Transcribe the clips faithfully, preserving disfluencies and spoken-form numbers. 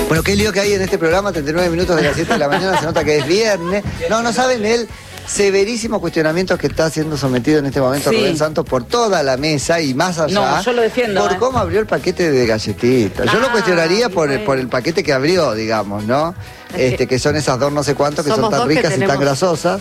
Bueno, qué lío que hay en este programa, treinta y nueve minutos de las siete de la mañana, se nota que es viernes. No, no saben el severísimo cuestionamiento que está siendo sometido en este momento sí. Rubén Santos por toda la mesa y más allá. No, yo lo defiendo. Por ¿eh? cómo abrió el paquete de galletitas. Yo ah, lo cuestionaría por el, por el paquete que abrió, digamos, ¿no? Este, que son esas dos no sé cuántos, que son tan ricas y tan grasosas.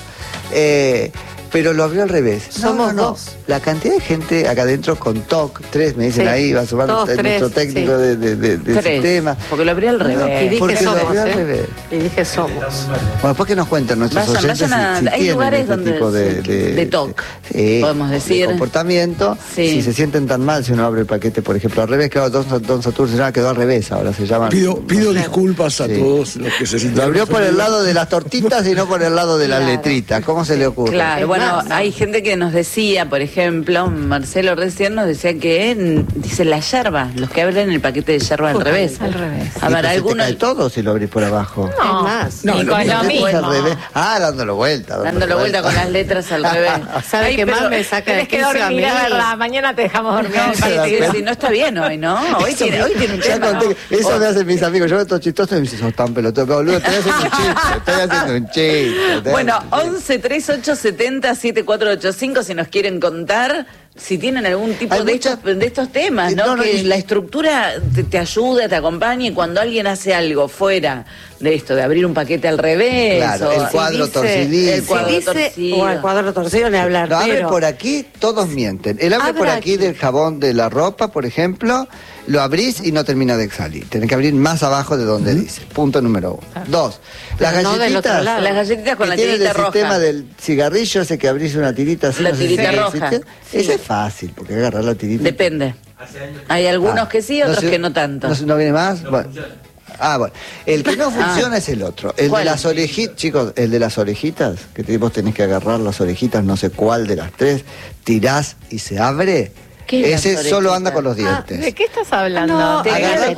Eh, pero lo abrió al revés. Somos no, no, no. dos. La cantidad de gente acá adentro con T O C, tres, me dicen sí. ahí, va a sumar nuestro tres, técnico sí. de, de, de, de sistema. Porque lo abrió al revés. No, y dije porque somos, lo abrió ¿eh? al revés. Y dije somos. Bueno, después que nos cuenten nuestros vayan, oyentes vayan a, si, si hay lugares este donde tipo de, de, de T O C, sí, podemos decir. De comportamiento. Sí. Si se sienten tan mal si uno abre el paquete, por ejemplo, al revés, claro, Don, Don Satur se llama, quedó al revés, ahora se llama. Pido, pido disculpas a sí. todos los que se sienten. Lo abrió por el lado de las tortitas y no por el lado de las claro. letritas. ¿Cómo se le ocurre? Claro, bueno, hay gente que nos decía, por ejemplo, Marcelo recién nos decía que dice la yerba, los que abren el paquete de yerba al revés. Al revés. A ver, algunos. ¿Te cae todo si lo abrís por abajo? No, es más. No, no, lo mismo. Al revés. Ah, dándolo vuelta. Dándolo, dándolo vuelta, vuelta con las letras al revés. ¿Sabes qué más me saca de que dormir, la verdad. Mañana te dejamos dormir. No, sí, sí, no está bien hoy, ¿no? Hoy tiene, hoy tiene un tema. Conté, ¿no? Eso oh. me hacen mis amigos. Yo veo todo chistoso y me dicen, sos tan pelotudo. Boludo, estoy haciendo un chiste. Estoy haciendo un chiste. Bueno, once treinta y ocho setenta setenta y cuatro ochenta y cinco si nos quieren contar si tienen algún tipo de, mucha... estos, de estos temas, ¿no? No, no que y... la estructura te, te ayuda, te acompaña, y cuando alguien hace algo fuera de esto, de abrir un paquete al revés. Claro, o, el cuadro dice, torcidito. El cuadro si torcido. O el cuadro torcido ni hablar. Lo abre pero... por aquí, todos mienten. El abre por aquí, aquí del jabón de la ropa, por ejemplo, lo abrís y no termina de salir. Tenés que abrir más abajo de donde uh-huh. dice. Punto número uno. Ah. Dos. Pero las no galletitas. Las galletitas con la tiene tirita el roja. sistema del cigarrillo ese que abrís una tirita así. La no sé tirita si roja. Sí. Ese es fácil, porque agarrar la tirita. Depende. Hay algunos ah. que sí, otros no sé, que no tanto. ¿No, no viene más? No bueno. Ah, bueno. El que no funciona ah. es el otro. El ¿Cuál? de las orejitas, chicos, el de las orejitas, que vos tenés que agarrar las orejitas, no sé cuál de las tres, tirás y se abre. Ese solo anda con los dientes. Ah, ¿de qué estás hablando? No, ¿De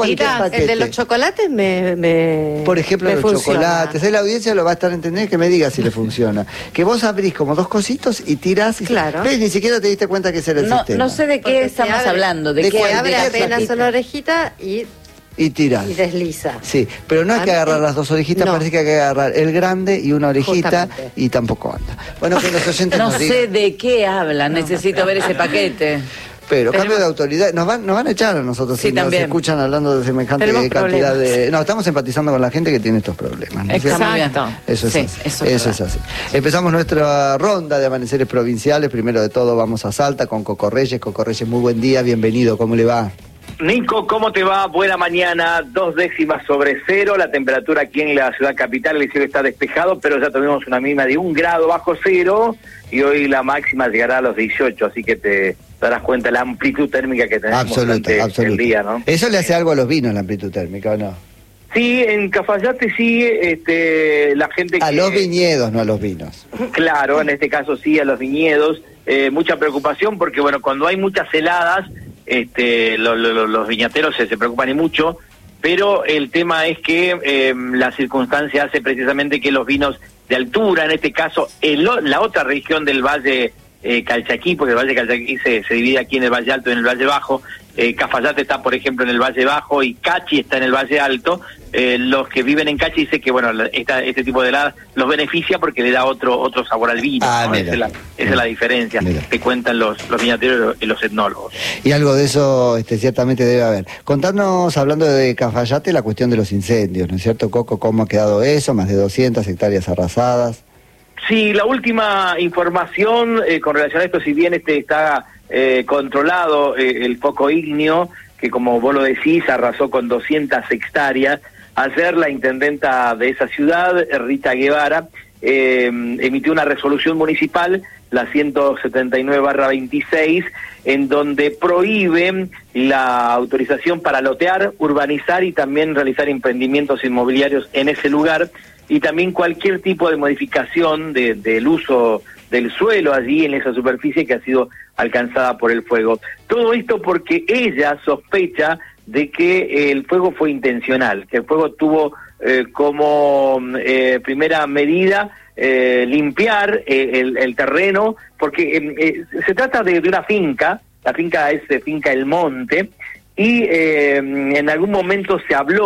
el de los chocolates me, me Por ejemplo, me los funciona. chocolates. Ahí la audiencia lo va a estar entendiendo, que me diga si le funciona. Que vos abrís como dos cositos y tirás. Y claro. ¿Ves? Ni siquiera te diste cuenta que ese era el no, sistema. No sé de qué Porque estamos abre, hablando. De, de qué que abre de apenas una orejita y... Y tiras. Y desliza. Sí, pero no hay que agarrar las dos orejitas, no. Parece que hay que agarrar el grande y una orejita. Justamente. Y tampoco anda. Bueno, que los oyentes No nos sé digan. de qué hablan, no. Necesito ver ese paquete. Pero Tenemos... cambio de autoridad, nos van, nos van a echar a nosotros sí, si también. nos escuchan hablando de semejante Tenemos cantidad problemas. de... No, estamos empatizando con la gente que tiene estos problemas, ¿no? Exacto. Eso es sí, así. Eso, es, eso es así. Empezamos nuestra ronda de amaneceres provinciales. Primero de todo vamos a Salta con Coco Reyes. Coco Reyes, muy buen día, bienvenido, ¿cómo le va? Nico, ¿cómo te va? Buena mañana, dos décimas sobre cero, la temperatura aquí en la ciudad capital, el cielo está despejado, pero ya tuvimos una mínima de un grado bajo cero y hoy la máxima llegará a los dieciocho, así que te darás cuenta de la amplitud térmica que tenemos absoluta, durante absoluta. el día, ¿no? ¿Eso le hace algo a los vinos, la amplitud térmica, o no? Sí, en Cafayate sí, este, la gente... A que, los viñedos, no a los vinos. Claro, en este caso sí, a los viñedos, eh, mucha preocupación porque, bueno, cuando hay muchas heladas, este, lo, lo, los viñateros se, se preocupan y mucho, pero el tema es que eh, la circunstancia hace precisamente que los vinos de altura, en este caso, el, la otra región del Valle eh, Calchaquí, porque el Valle Calchaquí se, se divide aquí en el Valle Alto y en el Valle Bajo, eh, Cafayate está, por ejemplo, en el Valle Bajo y Cachi está en el Valle Alto. Eh, los que viven en Cachi dicen que, bueno, esta, este tipo de heladas los beneficia porque le da otro otro sabor al vino, ah, ¿no? Esa es la, esa es la diferencia mira. que cuentan los, los viñateros y los etnólogos. Y algo de eso este, ciertamente debe haber. Contarnos, hablando de Cafayate, la cuestión de los incendios, ¿no es cierto, Coco? ¿Cómo ha quedado eso? Más de doscientas hectáreas arrasadas. Sí, la última información eh, con relación a esto, si bien este está eh, controlado eh, el foco ígneo, que como vos lo decís, arrasó con doscientas hectáreas, ayer la intendenta de esa ciudad, Rita Guevara, eh, emitió una resolución municipal, la ciento setenta y nueve barra veintiséis, en donde prohíbe la autorización para lotear, urbanizar y también realizar emprendimientos inmobiliarios en ese lugar, y también cualquier tipo de modificación de, del uso del suelo allí en esa superficie que ha sido alcanzada por el fuego. Todo esto porque ella sospecha de que el fuego fue intencional, que el fuego tuvo eh, como eh, primera medida eh, limpiar eh, el, el terreno, porque eh, eh, se trata de, de una finca, la finca es eh, finca El Monte, y eh, en algún momento se habló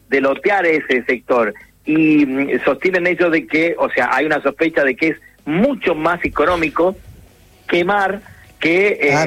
de lotear ese sector. Y mm, sostienen ellos de que, o sea, hay una sospecha de que es mucho más económico quemar que eh, ah,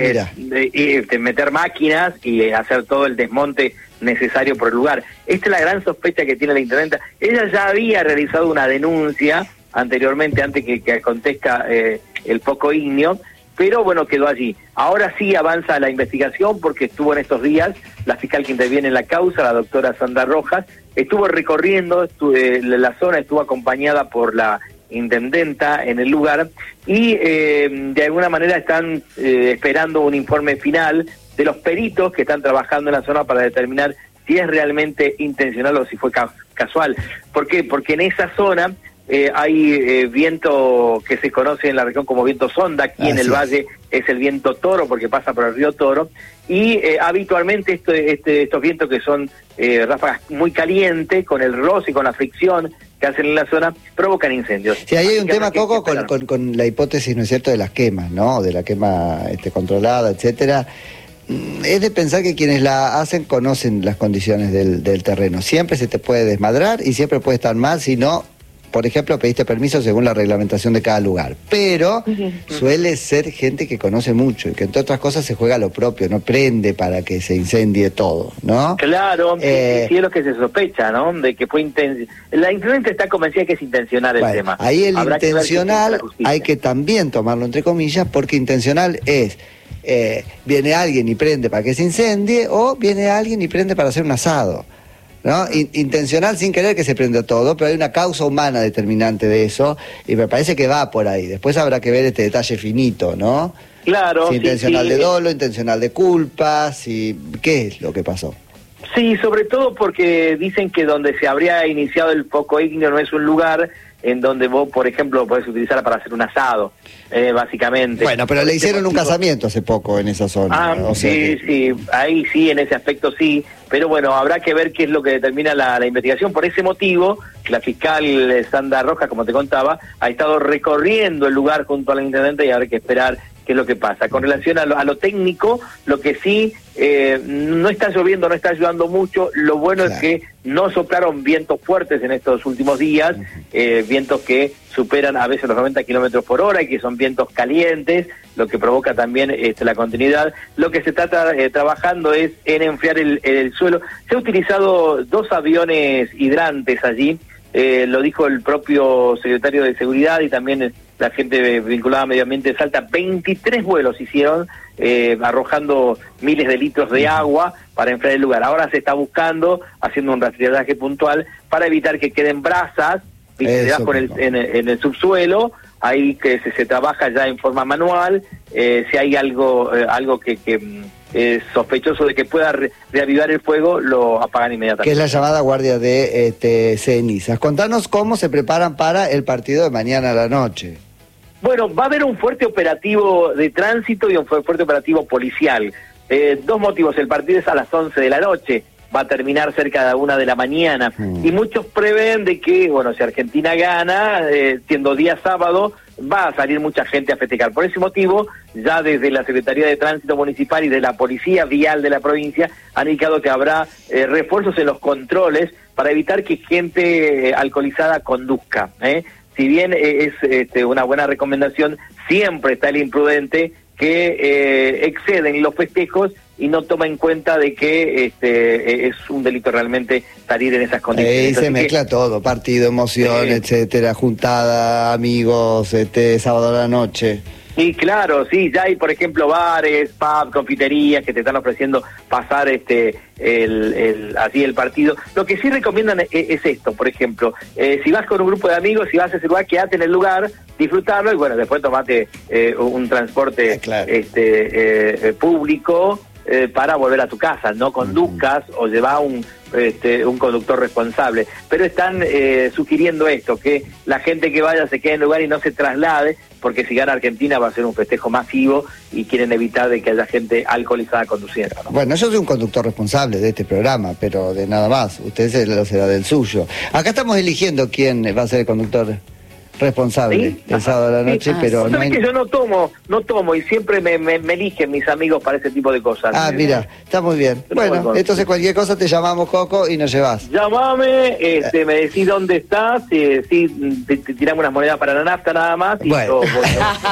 de, de meter máquinas y eh, hacer todo el desmonte necesario por el lugar. Esta es la gran sospecha que tiene la intendenta. Ella ya había realizado una denuncia anteriormente, antes que, que acontezca eh, el foco ígneo, pero bueno, quedó allí. Ahora sí avanza la investigación porque estuvo en estos días la fiscal que interviene en la causa, la doctora Sandra Rojas, estuvo recorriendo estuvo, eh, la zona, estuvo acompañada por la intendenta en el lugar y eh, de alguna manera están eh, esperando un informe final de los peritos que están trabajando en la zona para determinar si es realmente intencional o si fue ca casual. ¿Por qué? Porque en esa zona eh, hay eh, viento que se conoce en la región como viento sonda, aquí Así en el es. valle es el viento Toro porque pasa por el río Toro, y eh, habitualmente esto, este, estos vientos que son eh, ráfagas muy calientes, con el roce y con la fricción que hacen en la zona, provocan incendios. Sí, ahí hay un tema, Coco, con, con, con la hipótesis, ¿no es cierto?, de las quemas, ¿no?, de la quema este, controlada, etcétera. Es de pensar que quienes la hacen conocen las condiciones del, del terreno. Siempre se te puede desmadrar y siempre puede estar mal si no, por ejemplo, pediste permiso según la reglamentación de cada lugar. Pero uh-huh. suele ser gente que conoce mucho y que entre otras cosas se juega lo propio, no prende para que se incendie todo, ¿no? Claro, eh, sí es lo que se sospecha, ¿no? De que fue intencional. La intendente está convencida que es intencional el bueno, tema. Ahí el Habrá intencional que hay que también tomarlo entre comillas, porque intencional es... Eh, viene alguien y prende para que se incendie, o viene alguien y prende para hacer un asado, ¿no? In- intencional sin querer que se prenda todo, pero hay una causa humana determinante de eso, y me parece que va por ahí. Después habrá que ver este detalle finito, ¿no? Claro. Si intencional sí, sí. de dolo, intencional de culpa, si... ¿qué es lo que pasó? Sí, sobre todo porque dicen que donde se habría iniciado el foco ígneo no es un lugar en donde vos, por ejemplo, podés utilizar para hacer un asado, eh, básicamente. Bueno, pero le hicieron un casamiento hace poco en esa zona. Ah, o sea sí, que... sí, ahí sí, en ese aspecto sí, pero bueno, habrá que ver qué es lo que determina la, la investigación. Por ese motivo, la fiscal Sandra Rojas, como te contaba, ha estado recorriendo el lugar junto a la intendente y habrá que esperar qué es lo que pasa. Con relación a lo, a lo técnico, lo que sí, eh, no está lloviendo, no está ayudando mucho. Lo bueno claro. es que no soplaron vientos fuertes en estos últimos días, eh, vientos que superan a veces los noventa kilómetros por hora y que son vientos calientes, lo que provoca también este, la continuidad. Lo que se está tra eh, trabajando es en enfriar el, el suelo. Se han utilizado dos aviones hidrantes allí, eh, lo dijo el propio secretario de Seguridad y también la gente vinculada a Medio Ambiente de Salta. Veintitrés vuelos hicieron, eh, arrojando miles de litros de agua para enfriar el lugar. Ahora se está buscando, haciendo un rastrillaje puntual para evitar que queden brasas debajo en el, en, el, en el subsuelo. Ahí que se, se trabaja ya en forma manual. Eh, si hay algo eh, algo que, que es sospechoso de que pueda re reavivar el fuego, lo apagan inmediatamente. Que es la llamada guardia de este, cenizas. Contanos cómo se preparan para el partido de mañana a la noche. Bueno, va a haber un fuerte operativo de tránsito y un fuerte operativo policial. Eh, dos motivos. El partido es a las once de la noche. Va a terminar cerca de la una de la mañana. Mm. Y muchos prevén de que, bueno, si Argentina gana, eh, siendo día sábado, va a salir mucha gente a festejar. Por ese motivo, ya desde la Secretaría de Tránsito Municipal y de la Policía Vial de la provincia han indicado que habrá eh, refuerzos en los controles para evitar que gente eh, alcoholizada conduzca, ¿eh? Si bien eh, es este, una buena recomendación, siempre está el imprudente que eh, exceden los festejos y no toma en cuenta de que este es un delito realmente salir en esas condiciones. Ahí se mezcla que, todo, partido, emoción, eh, etcétera, juntada, amigos, este sábado a la noche. Sí, claro, sí, ya hay, por ejemplo, bares, pubs, confiterías que te están ofreciendo pasar este el, el así el partido. Lo que sí recomiendan es, es esto, por ejemplo, eh, si vas con un grupo de amigos, si vas a ese lugar, quédate en el lugar, disfrutarlo y bueno, después tomate eh, un transporte ah, claro. este eh, público eh, para volver a tu casa, no conduzcas uh-huh. o lleva un Este, un conductor responsable, pero están eh, sugiriendo esto, que la gente que vaya se quede en el lugar y no se traslade, porque si gana Argentina va a ser un festejo masivo y quieren evitar de que haya gente alcoholizada conduciendo, ¿no? Bueno, yo soy un conductor responsable de este programa, pero de nada más, usted se lo será del suyo. Acá estamos eligiendo quién va a ser el conductor responsable ¿Sí? el sábado a la noche, sí. pero ¿Sabes no hay... que yo no tomo, no tomo y siempre me, me, me eligen mis amigos para ese tipo de cosas? Ah, mira, está muy bien. Bueno, entonces cualquier cosa te llamamos, Coco, y nos llevas. Llámame, este, me decís dónde estás, eh, sí, te, te tiramos unas monedas para la nafta nada más y bueno. yo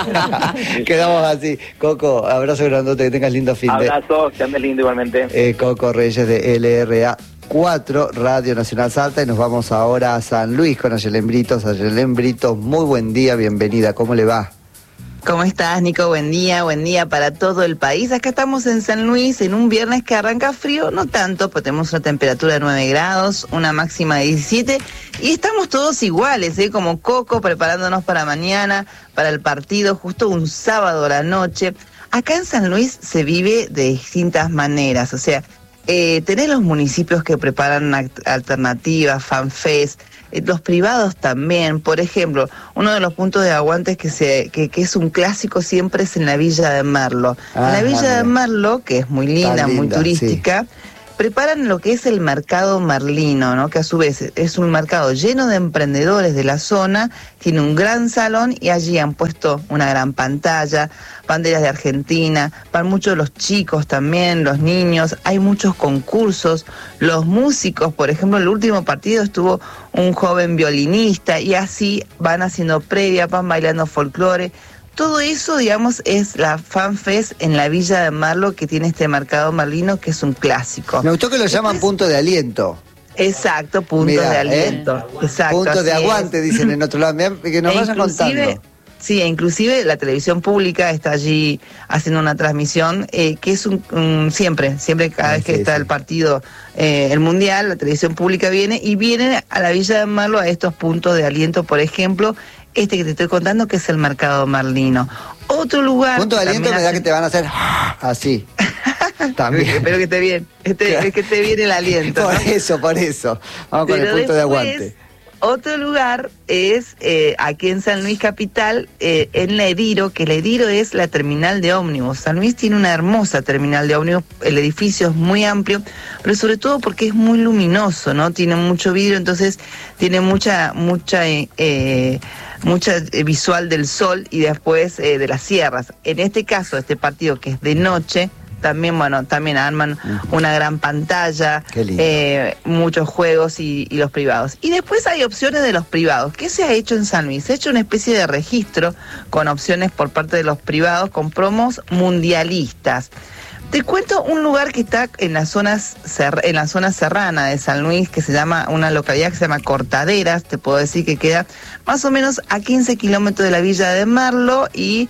voy. Quedamos así. Coco, abrazo grandote, que tengas lindo fin de... Abrazo, que andes lindo igualmente. Eh, Coco Reyes de L R A cuatro, Radio Nacional Salta, y nos vamos ahora a San Luis con Ayelen Britos. Ayelen Britos, muy buen día, bienvenida, ¿cómo le va? ¿Cómo estás, Nico? Buen día, buen día para todo el país. Acá estamos en San Luis, en un viernes que arranca frío, no tanto, pues tenemos una temperatura de nueve grados, una máxima de diecisiete, y estamos todos iguales, ¿eh? Como Coco, preparándonos para mañana, para el partido, justo un sábado a la noche. Acá en San Luis se vive de distintas maneras, o sea, Eh, tenés los municipios que preparan alternativas, fanfest, eh, los privados también. Por ejemplo, uno de los puntos de aguantes que, se, que, que es un clásico siempre es en la Villa de Merlo. Ah, en la Villa mira. de Merlo, que es muy linda, linda muy turística, sí. preparan lo que es el mercado merlino, ¿no? Que a su vez es un mercado lleno de emprendedores de la zona, tiene un gran salón y allí han puesto una gran pantalla, banderas de Argentina, van muchos los chicos también, los niños, hay muchos concursos, los músicos, por ejemplo, el último partido estuvo un joven violinista y así van haciendo previa, van bailando folclore. Todo eso, digamos, es la FanFest en la Villa de Merlo, que tiene este mercado merlino, que es un clásico. Me gustó que lo llaman Después, punto de aliento. Exacto, punto Mirá, de aliento. ¿eh? Exacto, punto de aguante, es. dicen en otro lado. Que nos e vayan contando. Sí, inclusive la televisión pública está allí haciendo una transmisión, eh, que es un, un siempre, siempre cada ah, vez que sí, está sí. el partido, eh, el mundial, la televisión pública viene y viene a la Villa de Merlo a estos puntos de aliento, por ejemplo, este que te estoy contando, que es el mercado merlino. Otro lugar... Punto de aliento me da que te van a hacer así. También. Espero que esté bien, este, claro. que esté bien el aliento. Por ¿no? eso, por eso. Vamos Pero con el punto después, de aguante. Otro lugar es eh, aquí en San Luis Capital, eh, en la Ediro, que la Ediro es la terminal de ómnibus. San Luis tiene una hermosa terminal de ómnibus, el edificio es muy amplio, pero sobre todo porque es muy luminoso, ¿no? Tiene mucho vidrio, entonces tiene mucha, mucha, eh, mucha visual del sol y después eh, de las sierras. En este caso, este partido que es de noche, también, bueno, también arman uh-huh. una gran pantalla, eh, muchos juegos y, y los privados. Y después hay opciones de los privados. ¿Qué se ha hecho en San Luis? Se ha hecho una especie de registro con opciones por parte de los privados, con promos mundialistas. Te cuento un lugar que está en la zona, en la zona serrana de San Luis, que se llama, una localidad que se llama Cortaderas, te puedo decir que queda más o menos a quince kilómetros de la Villa de Merlo y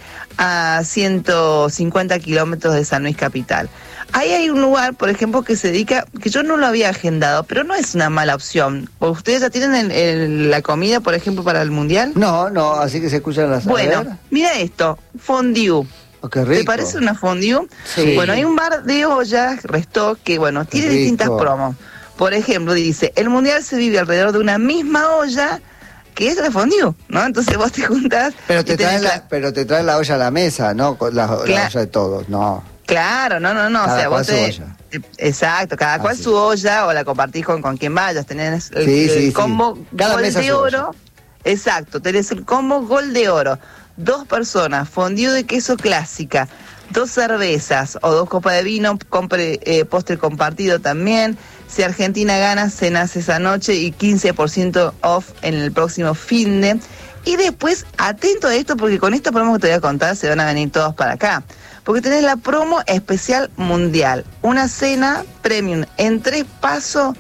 a ciento cincuenta kilómetros de San Luis Capital. Ahí hay un lugar, por ejemplo, que se dedica, que yo no lo había agendado, pero no es una mala opción. ¿Ustedes ya tienen el, el, la comida, por ejemplo, para el Mundial? No, no, así que se escuchan las... Bueno, mira esto, fondue. Oh, qué rico. ¿Te parece una fondue? Sí. Bueno, hay un bar de ollas, resto, que bueno, tiene rico. distintas promos. Por ejemplo, dice, el mundial se vive alrededor de una misma olla, que es la fondue, ¿no? Entonces vos te juntás... Pero te traen la, la... pero te traen la olla a la mesa, ¿no? La, la Cla- olla de todos, no. Claro, no, no, no. Cada o sea, cual vos te... su olla. Exacto, cada ah, cual sí. su olla, o la compartís con, con quien vayas, tenés el, sí, el sí, combo sí. Cada gol mesa de oro. Exacto, tenés el combo gol de oro. Dos personas, fondue de queso clásica, dos cervezas o dos copas de vino, compre, eh, postre compartido también. Si Argentina gana, cenas esa noche y quince por ciento off en el próximo finde. Y después, atento a esto, porque con esta promo que te voy a contar se van a venir todos para acá. Porque tenés la promo especial mundial, una cena premium en tres pasos,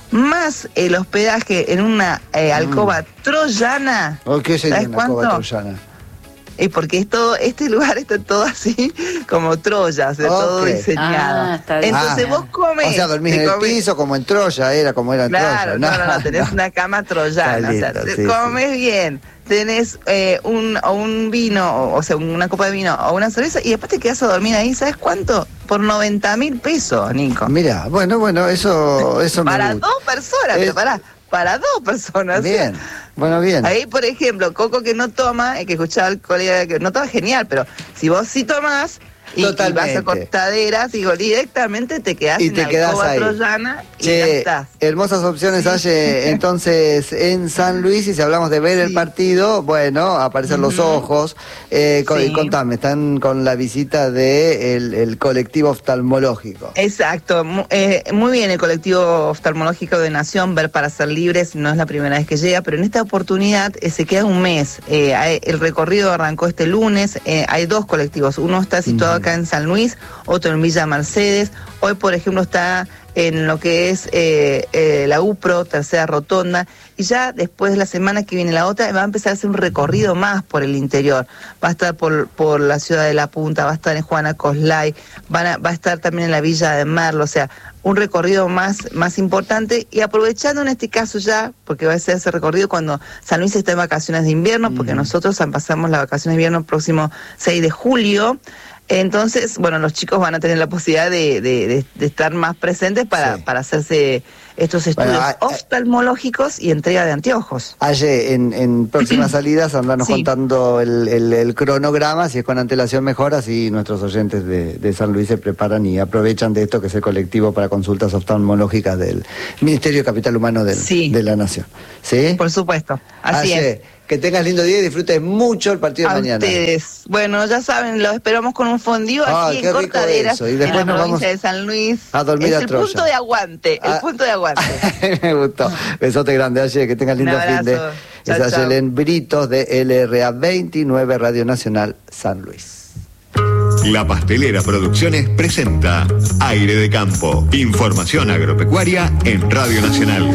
más el hospedaje en una eh, alcoba mm. troyana. ¿O qué sería ¿Sabes una cuánto? alcoba troyana? Y porque es todo, este lugar está todo así, como Troya, o sea, okay. todo diseñado. Ah, está bien. Entonces ah, vos comés... O sea, dormís en el comés, piso como en Troya, era como era en claro, Troya. No, no, no, no, tenés una cama troyana, lindo, o sea, sí, comés sí. bien, tenés eh, un, o un vino, o, o sea, una copa de vino o una cerveza, y después te quedás a dormir ahí, ¿sabes cuánto? Por noventa mil pesos, Nico. Mira, bueno, bueno, eso, eso Para me gusta. dos personas, es... pará, para dos personas. Bien. ¿Sí? Bueno, bien. Ahí, por ejemplo, Coco que no toma, el que escuchaba al colega que no toma, genial, pero si vos sí tomás y, y vas a Cortaderas, digo, directamente te quedás y en te la quedás alcoba ahí. troyana y Che, hermosas opciones, sí. Aye, entonces en San Luis, y si hablamos de ver sí. el partido, bueno, aparecen uh-huh. los ojos. Eh, sí. Contame, están con la visita del de el colectivo oftalmológico. Exacto, eh, muy bien el colectivo oftalmológico de Nación, Ver para Ser Libres, no es la primera vez que llega, pero en esta oportunidad eh, se queda un mes. Eh, hay, el recorrido arrancó este lunes, eh, hay dos colectivos, uno está situado uh-huh. acá en San Luis, otro en Villa Mercedes. Hoy, por ejemplo, está en lo que es eh, eh, la UPRO, tercera rotonda, y ya después de la semana que viene la otra va a empezar a hacer un recorrido más por el interior. Va a estar por, por la ciudad de La Punta, va a estar en Juana Coslay, van a, va a estar también en la Villa de Merlo, o sea, un recorrido más, más importante, y aprovechando en este caso ya, porque va a ser ese recorrido cuando San Luis está en vacaciones de invierno, porque mm. nosotros pasamos las vacaciones de invierno el próximo seis de julio, entonces, bueno, los chicos van a tener la posibilidad de, de, de, de estar más presentes para, sí. para hacerse estos estudios bueno, oftalmológicos y entrega de anteojos. Aye, en, en próximas salidas andanos sí. contando el, el, el cronograma, si es con antelación mejor, así nuestros oyentes de, de San Luis se preparan y aprovechan de esto que es el colectivo para consultas oftalmológicas del Ministerio de Capital Humano del, sí. de la Nación. ¿Sí? Por supuesto, así Aye, es. Que tengas lindo día y disfrutes mucho el partido a de mañana. Ustedes. Bueno, ya saben, los esperamos con un fondío ah, aquí en Cortaderas, y después en la nos provincia vamos de San Luis. A dormir es a el Troya. punto de aguante, el ah, punto de aguante. Me gustó. Besote grande, Aye, que tengas lindo fin de. Es Ayelen Britos de L R A veintinueve Radio Nacional San Luis. La Pastelera Producciones presenta Aire de Campo. Información agropecuaria en Radio Nacional.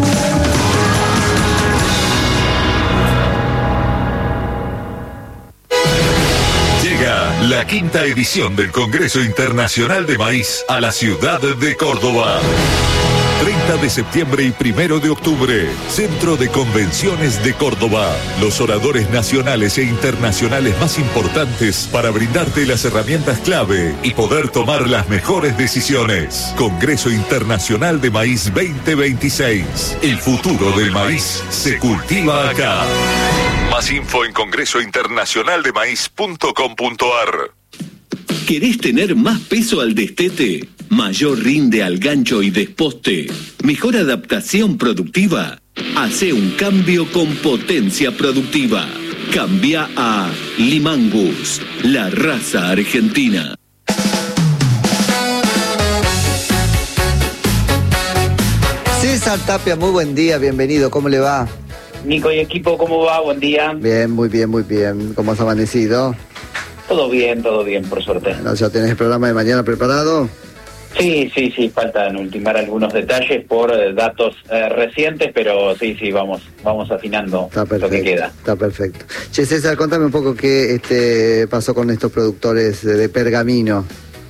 La quinta edición del Congreso Internacional de Maíz a la ciudad de Córdoba. treinta de septiembre y primero de octubre, Centro de Convenciones de Córdoba. Los oradores nacionales e internacionales más importantes para brindarte las herramientas clave y poder tomar las mejores decisiones. Congreso Internacional de Maíz veinte veintiséis. El futuro del maíz se cultiva acá. Más info en congreso internacional de maíz punto com punto ar. ¿Querés tener más peso al destete? ¿Mayor rinde al gancho y desposte? ¿Mejor adaptación productiva? Hace un cambio con potencia productiva. Cambia a Limangus, la raza argentina. César Tapia, muy buen día, bienvenido, ¿cómo le va? Nico y equipo, ¿cómo va? Buen día. Bien, muy bien, muy bien. ¿Cómo has amanecido? Todo bien, todo bien, por suerte. Bueno, ¿ya tenés el programa de mañana preparado? Sí, sí, sí, faltan ultimar algunos detalles por eh, datos eh, recientes, pero sí, sí, vamos vamos afinando lo que queda. Está perfecto. Che, César, contame un poco qué este, pasó con estos productores de, de Pergamino.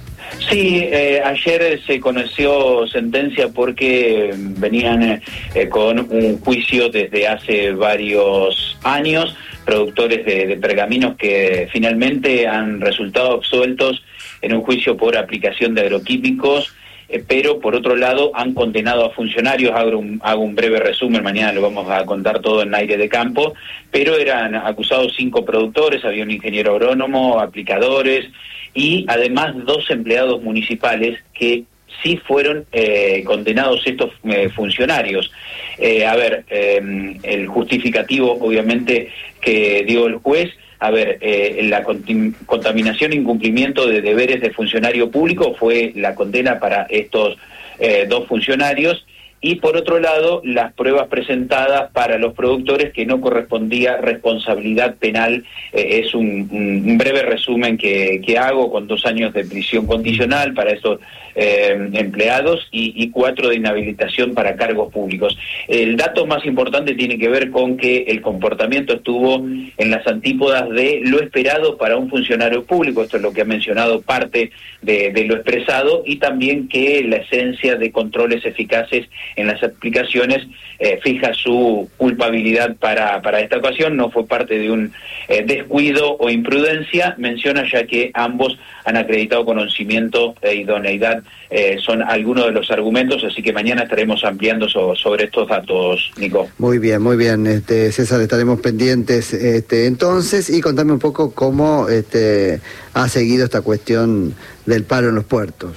Sí, eh, ayer se conoció sentencia porque venían eh, con un juicio desde hace varios años, productores de, de pergaminos que finalmente han resultado absueltos en un juicio por aplicación de agroquímicos, eh, pero por otro lado han condenado a funcionarios. Hago un, hago un breve resumen, mañana lo vamos a contar todo en Aire de Campo, pero eran acusados cinco productores, había un ingeniero agrónomo, aplicadores y además dos empleados municipales que sí fueron eh, condenados estos eh, funcionarios. Eh, a ver, eh, el justificativo obviamente que dio el juez, a ver, eh, la contaminación e incumplimiento de deberes de funcionario público fue la condena para estos eh, dos funcionarios. Y por otro lado, las pruebas presentadas para los productores que no correspondía responsabilidad penal. Eh, es un, un breve resumen que, que hago, con dos años de prisión condicional para estos eh, empleados y, y cuatro de inhabilitación para cargos públicos. El dato más importante tiene que ver con que el comportamiento estuvo en las antípodas de lo esperado para un funcionario público. Esto es lo que ha mencionado parte de, de lo expresado, y también que la esencia de controles eficaces en las aplicaciones eh, fija su culpabilidad para, para esta ocasión. No fue parte de un eh, descuido o imprudencia, menciona, ya que ambos han acreditado conocimiento e idoneidad, eh, son algunos de los argumentos, así que mañana estaremos ampliando so, sobre estos datos, Nico. Muy bien, muy bien, este, César, estaremos pendientes este, entonces, y contame un poco cómo este, ha seguido esta cuestión del paro en los puertos.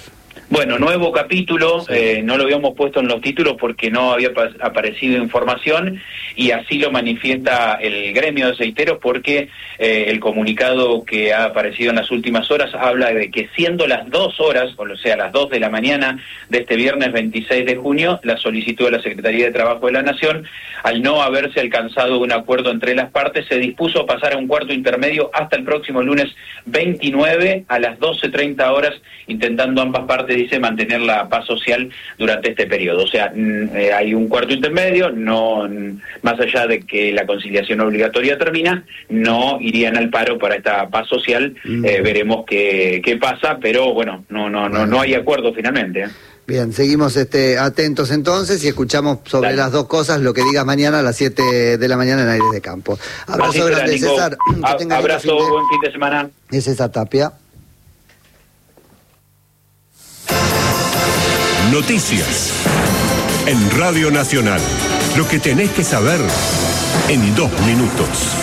Bueno, nuevo capítulo, eh, no lo habíamos puesto en los títulos porque no había aparecido información y así lo manifiesta el gremio de aceiteros porque eh, el comunicado que ha aparecido en las últimas horas habla de que siendo las dos horas, o sea, las dos de la mañana de este viernes veintiséis de junio, la solicitud de la Secretaría de Trabajo de la Nación, al no haberse alcanzado un acuerdo entre las partes, se dispuso a pasar a un cuarto intermedio hasta el próximo lunes veintinueve a las doce treinta horas, intentando ambas partes, dice, mantener la paz social durante este periodo. O sea, eh, hay un cuarto intermedio, no, más allá de que la conciliación obligatoria termina, no irían al paro para esta paz social. Mm. Eh, veremos qué, qué pasa, pero bueno, no, no, no, no hay acuerdo finalmente. ¿eh? Bien, seguimos este, atentos entonces y escuchamos sobre Dale. las dos cosas lo que digas mañana a las siete de la mañana en Aires de Campo. Abrazo grande, Nico. César. A, abrazo, fin de... buen fin de semana. Es César Tapia. Noticias en Radio Nacional. Lo que tenés que saber en dos minutos.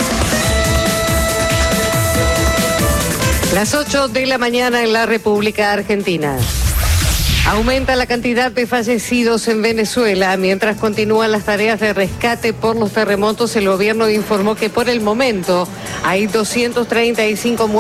Las ocho de la mañana en la República Argentina. Aumenta la cantidad de fallecidos en Venezuela. Mientras continúan las tareas de rescate por los terremotos, el gobierno informó que por el momento hay doscientos treinta y cinco muertos.